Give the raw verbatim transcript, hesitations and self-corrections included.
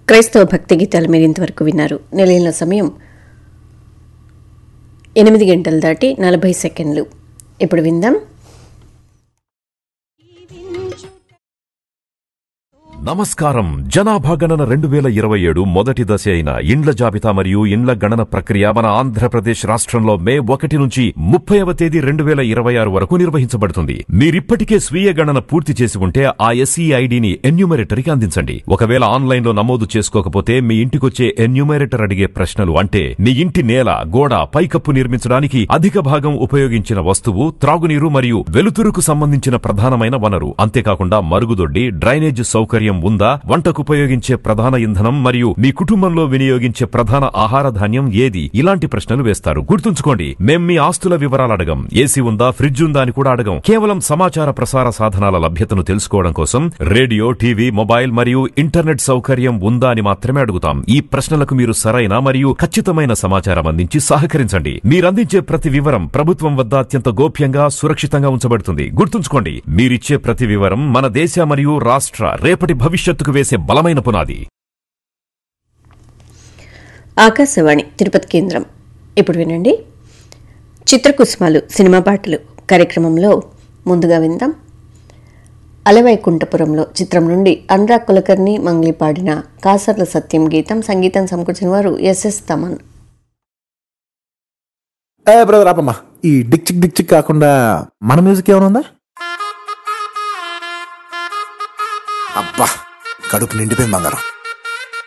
క్రైస్తవ భక్తి గీతాలు మీరు ఇంతవరకు విన్నారు. నిలయంలో సమయం ఎనిమిది గంటలు దాటి నలభై సెకండ్లు. ఇప్పుడు విందాం. నమస్కారం. జనాభా గణన రెండు వేల ఇరవై ఏడు మొదటి దశ అయిన ఇండ్ల జాబితా మరియు ఇండ్ల గణన ప్రక్రియ మన ఆంధ్రప్రదేశ్ రాష్ట్రంలో మే ఒకటి నుంచి ముప్పైవ తేదీ రెండు వేల ఇరవై ఆరు వరకు నిర్వహించబడుతుంది. మీరిప్పటికే స్వీయ గణన పూర్తి చేసి ఉంటే ఆ ఎస్ఈ ఐడిని ఎన్యూమరేటర్కి అందించండి. ఒకవేళ ఆన్లైన్లో నమోదు చేసుకోకపోతే మీ ఇంటికొచ్చే ఎన్యూమరేటర్ అడిగే ప్రశ్నలు అంటే మీ ఇంటి నేల, గోడ, పైకప్పు నిర్మించడానికి అధిక భాగం ఉపయోగించిన వస్తువు, త్రాగునీరు మరియు వెలుతురుకు సంబంధించిన ప్రధానమైన వనరు, అంతేకాకుండా మరుగుదొడ్డి, డ్రైనేజ్ సౌకర్యం ఉందా, వంటకు ఉపయోగించే ప్రధాన ఇంధనం మరియు మీ కుటుంబంలో వినియోగించే ప్రధాన ఆహార ధాన్యం ఏది, ఇలాంటి ప్రశ్నలు వేస్తారు. గుర్తుంచుకోండి, మేం మీ ఆస్తుల వివరాలు అడగం. ఏసీ ఉందా, ఫ్రిడ్జ్ ఉందా అని కూడా అడగం. కేవలం సమాచార ప్రసార సాధనాల లభ్యతను తెలుసుకోవడం కోసం రేడియో, టీవీ, మొబైల్ మరియు ఇంటర్నెట్ సౌకర్యం ఉందా అని మాత్రమే అడుగుతాం. ఈ ప్రశ్నలకు మీరు సరైన మరియు ఖచ్చితమైన సమాచారం అందించి సహకరించండి. మీరందించే ప్రతి వివరం ప్రభుత్వం వద్ద అత్యంత గోప్యంగా, సురక్షితంగా ఉంచబడుతుంది. గుర్తుంచుకోండి, మీరిచ్చే ప్రతి వివరం మన దేశ మరియు రాష్ట్ర రేపటి భవిష్యత్తుకు వేసే బలమైన పునాది. ఆకాశవాణి తిరుపతి కేంద్రం. ఇప్పుడు వినండి చిత్రకుసుమాలు సినిమా పాటలు కార్యక్రమంలో ముందుగా విందాం. అలవైకుంఠపురంలో చిత్రం నుండి అనురాగ్ కులకర్ణి, మంగ్లీ పాడిన కాసర్ల సత్యం గీతం. సంగీతం సమకూర్చిన వారు ఎస్ఎస్ తమన్. ఏ బ్రదర్ ఆపమ్మా, ఈ డిక్చిక్ డిక్చిక్ కాకుండా మన మ్యూజిక్ ఏమైనా ఉందా? అబ్బా, కడుపు నిండిపోయింది బంగారం.